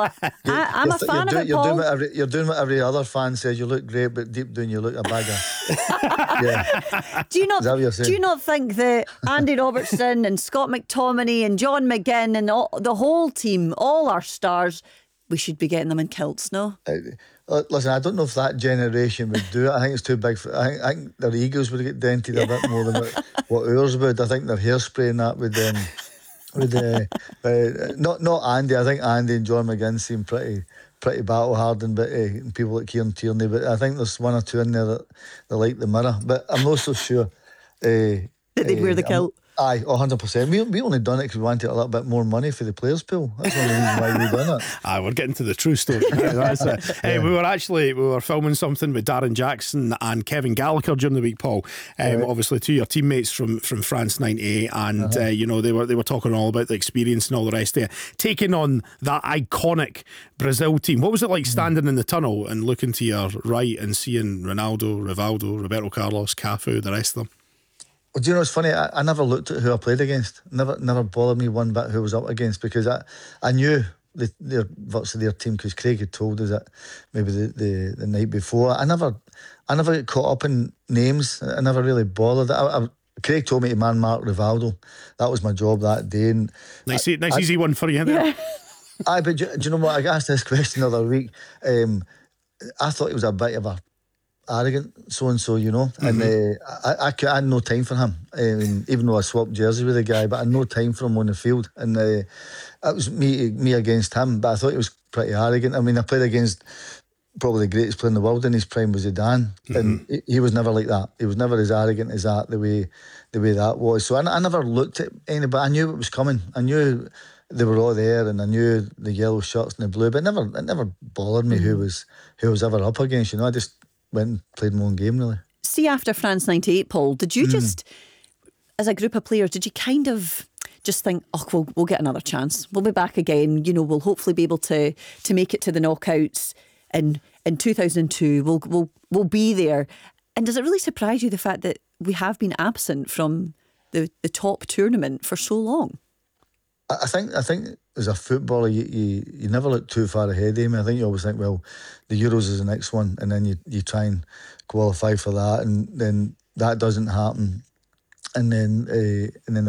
I'm a fan of it, Paul. You're doing what every other fan says. You look great, but deep down you look a bagger. Yeah. Do you not? Is that what you're saying? Do you not think that Andy Robertson and Scott McTominay and John McGinn and the whole team, all our stars, we should be getting them in kilts? No. Listen, I don't know if that generation would do it. I think it's too big. I think their egos would get dented a bit more than what ours would. I think their hairspray and that would. Not Andy. I think Andy and John McGinn seem pretty battle hardened, but people like Kieran Tierney. But I think there's one or two in there that they like the mirror. But I'm not so sure that they'd wear the kilt. Aye, 100%. We only done it because we wanted a little bit more money for the players' pool. That's the only reason why we done it. We're getting to the true story. That's it. We were filming something with Darren Jackson and Kevin Gallagher during the week, Paul. Obviously, two of your teammates from France '98, and they were talking all about the experience and all the rest of it. Taking on that iconic Brazil team, what was it like standing in the tunnel and looking to your right and seeing Ronaldo, Rivaldo, Roberto Carlos, Cafu, the rest of them? Well, do you know what's funny? I never looked at who I played against. Never bothered me one bit who I was up against, because I knew virtually their team, because Craig had told us that maybe the night before. I never got caught up in names. I never really bothered. Craig told me to man mark Rivaldo. That was my job that day. And nice easy one for you there. But do you know what? I got asked this question the other week. I thought he was a bit of a arrogant so-and-so, and I had no time for him, even though I swapped jerseys with the guy, but I had no time for him on the field, and it was me against him. But I thought he was pretty arrogant. I mean, I played against probably the greatest player in the world in his prime was Zidane, and he was never like that. He was never as arrogant as that, the way that was. So I never looked at anybody. I knew it was coming. I knew they were all there, and I knew the yellow shirts and the blue, but it never bothered me who was ever up against. I just went and played my own game, really. See, after France '98, Paul, did you just, as a group of players, did you kind of just think, we'll get another chance, we'll be back again, we'll hopefully be able to make it to the knockouts, and in 2002 we'll be there? And does it really surprise you, the fact that we have been absent from the top tournament for so long? I think as a footballer, you never look too far ahead, Amy. I think you always think, well, the Euros is the next one, and then you try and qualify for that, and then that doesn't happen, and then the